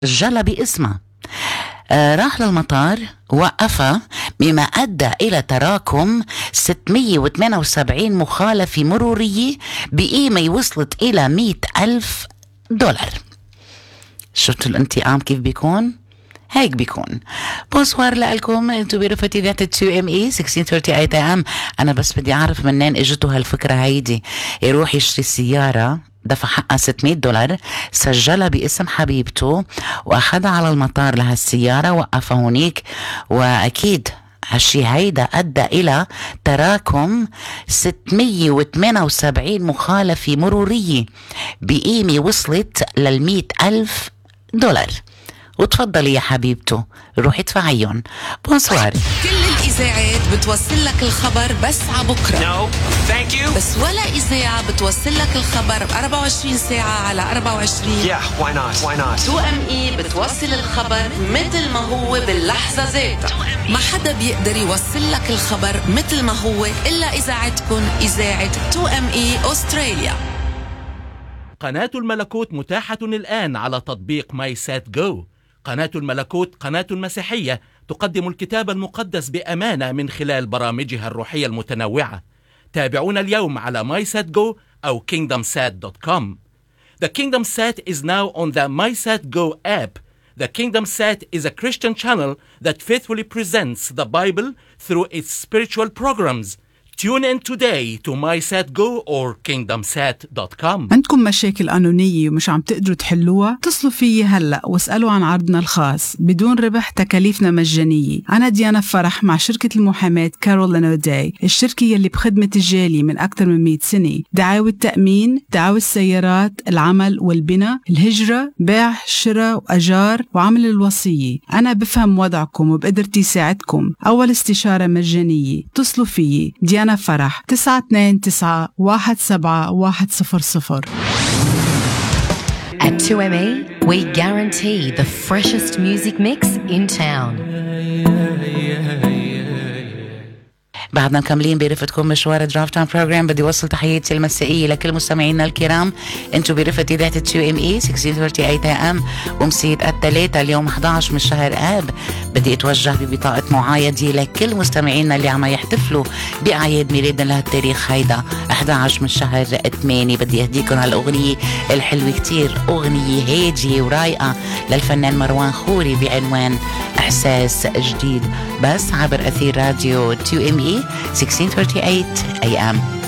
سجلها باسمها. راح للمطار وقفها، مما أدى إلى تراكم 678 مخالفة مرورية بقيمة وصلت إلى $100,000. شفتوا الانتقام كيف بيكون؟ هيك بيكون. بونسوار لكم، انتو برفقة إذاعة 2ME 1638 AM. أنا بس بدي أعرف منين إجته هالفكرة هيدي. يروح يشتري سيارة دفع حقها $600، سجلها باسم حبيبته وأخذها على المطار لهالسيارة، وقفها هونيك، وأكيد هالشي هيدا أدى إلى تراكم 678 مخالفة مرورية بقيمة وصلت $100,000. وتفضلي يا حبيبته، روحي ادفعيهم. بونسوار. كل الإذاعات بتوصل لك الخبر بس عبكرة. No, thank you. بس ولا إذاعة بتوصل لك الخبر 24 ساعة على 24. Yeah, why not? Why not? 2ME بتوصل الخبر مثل ما هو باللحظة ذاتها. ما حدا بيقدر يوصل لك الخبر مثل ما هو إلا إذاعتكم، إذاعة 2ME أستراليا. قناة الملكوت متاحة الآن على تطبيق ماي سات جو. قناة الملكوت قناة مسيحية تقدم الكتاب المقدس بأمانة من خلال برامجها الروحية المتنوعة. تابعونا اليوم على MySatGo أو KingdomSat.com. The KingdomSat is now on the MySatGo app. The KingdomSat is a Christian channel that faithfully presents the Bible through its spiritual programs. Tune in today to MySatGo or KingdomSat.com. عندكم مشاكل قانونية ومش عم تقدروا تحلوها؟ اتصلوا فيي هلأ واسألوا عن عرضنا الخاص بدون ربح، تكاليفنا مجانية. أنا ديانا فرح مع شركة المحاماة كارولين أوداي، الشركة يلي بخدمة الجالية من أكثر من 100 سنة. دعاوى التأمين، دعاوى السيارات، العمل والبناء، الهجرة، بيع، شراء وأجار، وعمل الوصية. أنا بفهم وضعكم وبقدرتي ساعدكم. أول استشارة مجانية. اتصلوا فيي ديانا فرح 929-17100. At 2ME, we guarantee the freshest music mix in town. بعدنا مكملين برفقتكم مشوار درافت تايم بروجرام. بدي وصل تحياتي المسائية لكل مستمعينا الكرام. انتو برفقة إذاعة 2ME 1638 AM. ومسية الثلاثة اليوم 11 من شهر آب بدي اتوجه ببطاقة معايدة لكل مستمعينا اللي عم يحتفلوا بأعياد ميلادنا لهالتاريخ هيدا 11 من شهر 8. بدي اهديكم هالأغنية الحلوة كتير، أغنية هادية ورايقة للفنان مروان خوري بعنوان إحساس جديد، بس عبر أثير راديو 2ME 1638 AM.